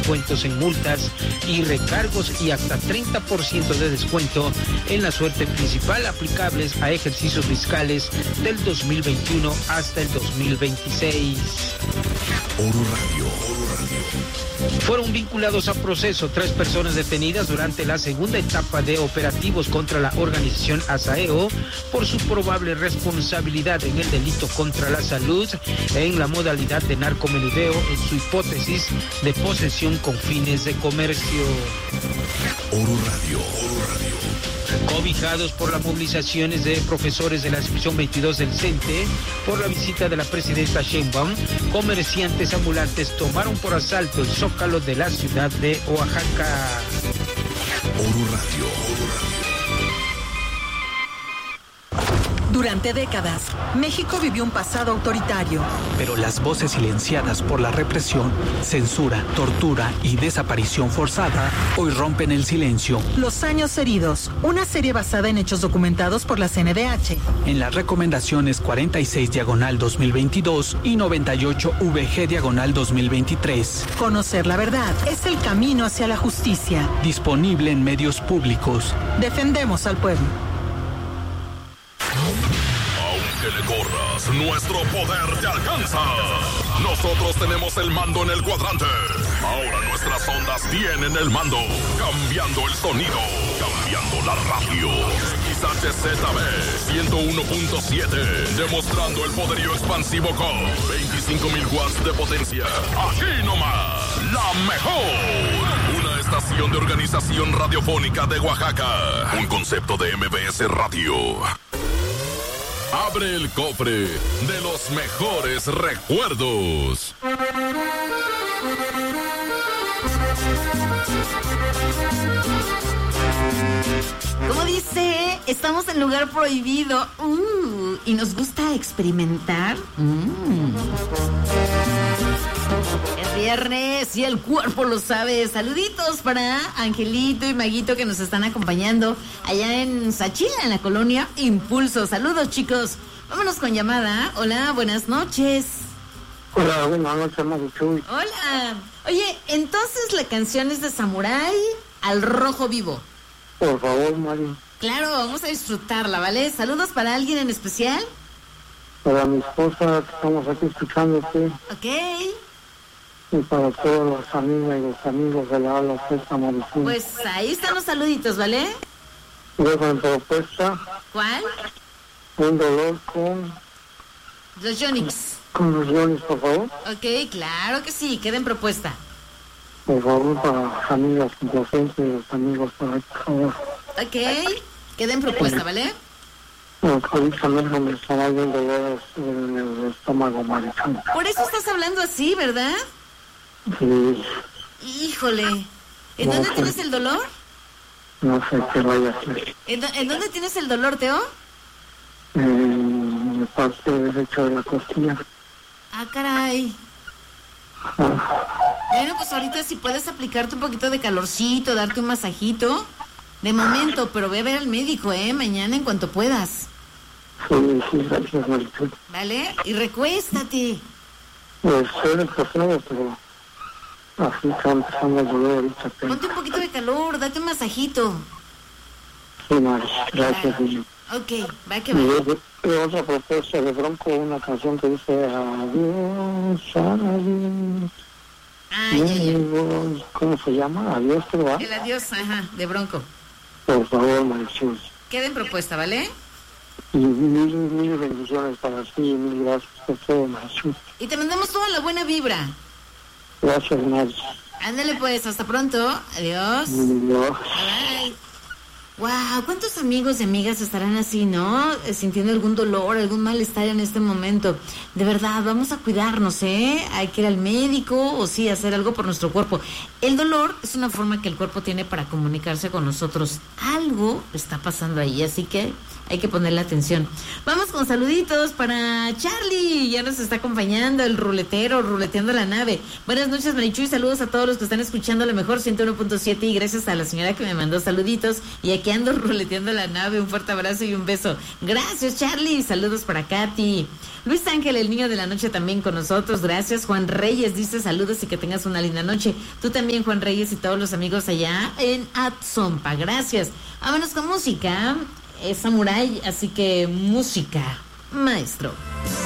descuentos en multas y recargos y hasta 30% de descuento en la suerte principal aplicables a ejercicios fiscales del 2021 hasta el 2026. Oro Radio. Fueron vinculados a proceso 3 personas detenidas durante la segunda etapa de operativos contra la organización Asaero por su probable responsabilidad en el delito contra la salud en la modalidad de narcomenudeo en su hipótesis de posesión con fines de comercio. Oro Radio. Cobijados por las movilizaciones de profesores de la sección 22 del CENTE por la visita de la presidenta Sheinbaum, comerciantes ambulantes tomaron por asalto el zócalo de la ciudad de Oaxaca. Oro Radio. Durante décadas, México vivió un pasado autoritario. Pero las voces silenciadas por la represión, censura, tortura y desaparición forzada hoy rompen el silencio. Los años heridos, una serie basada en hechos documentados por la CNDH. En las recomendaciones 46/2022 y 98/VG/2023. Conocer la verdad es el camino hacia la justicia. Disponible en medios públicos. Defendemos al pueblo. Que le corras, nuestro poder te alcanza. Nosotros tenemos el mando en el cuadrante. Ahora nuestras ondas tienen el mando. Cambiando el sonido. Cambiando la radio. XHZB 101.7. Demostrando el poderío expansivo con 25,000 watts de potencia. Aquí nomás. La mejor. Una estación de organización radiofónica de Oaxaca. Un concepto de MBS Radio. Abre el cofre de los mejores recuerdos. Como dice, estamos en lugar prohibido y nos gusta experimentar. Es viernes y el cuerpo lo sabe. Saluditos para Angelito y Maguito que nos están acompañando allá en Sachila, en la colonia Impulso. Saludos, chicos. Vámonos con llamada. Hola, buenas noches. Hola, buenas noches, Marichuy. Hola. Oye, entonces la canción es de Samurai al Rojo Vivo. Por favor, Mari. Claro, vamos a disfrutarla, ¿vale? Saludos para alguien en especial. Para mi esposa, que estamos aquí escuchándote. Ok. Y para todos los amigas y los amigos de la Ala Fiesta Marichuy. Pues ahí están los saluditos, ¿vale? Luego en propuesta. ¿Cuál? Un dolor con Los Yonix. Con los Yonix, por favor. Ok, claro que sí, queda en propuesta. Por favor, para las amigas complacientes y los amigos por ahí, por favor. Ok, queda en propuesta, ¿vale? Ahorita mismo me estará yendo dolores en el estómago, Marichuy. Por eso estás hablando así, ¿verdad? Sí. Híjole. ¿En dónde tienes el dolor? No sé qué vaya a ser. ¿En dónde tienes el dolor, Teo? En la parte derecha de la costilla. Ah, caray. Bueno, pues ahorita si puedes aplicarte un poquito de calorcito, darte un masajito. De momento, pero ve a ver al médico, mañana en cuanto puedas. Sí, gracias, Marichuy. ¿Vale? Y recuéstate. Pues soy descansado, pero así está empezando a doler ahorita. Ponte un poquito de calor, date un masajito. Sí, Mari, gracias. Ok, va que va. Y otra propuesta de Bronco, una canción que dice adiós, adiós. Adiós. ¿Cómo se llama? Adiós, ¿qué va? El adiós, ajá, de Bronco. Por favor, Marichuy. Queda en propuesta, ¿vale? Y mil bendiciones para ti, mil gracias por todo, Marichuy. Y te mandamos toda la buena vibra. Gracias, Mari. Ándale pues, hasta pronto. Adiós. Adiós. Bye. Wow, ¿cuántos amigos y amigas estarán así, no? Sintiendo algún dolor, algún malestar en este momento. De verdad, vamos a cuidarnos, Hay que ir al médico o sí, hacer algo por nuestro cuerpo. El dolor es una forma que el cuerpo tiene para comunicarse con nosotros. Algo está pasando ahí, así que hay que ponerle atención. Vamos con saluditos para Charlie, ya nos está acompañando el ruletero, ruleteando la nave. Buenas noches, Marichuy, saludos a todos los que están escuchando lo mejor 101.7 y gracias a la señora que me mandó saluditos y aquí ando ruleteando la nave, un fuerte abrazo y un beso. Gracias, Charlie, saludos para Katy. Luis Ángel, el niño de la noche, también con nosotros, gracias. Juan Reyes dice saludos y que tengas una linda noche. Tú también, Juan Reyes, y todos los amigos allá en Atzompa, gracias. Vámonos con música, es Samurai, así que música, maestro.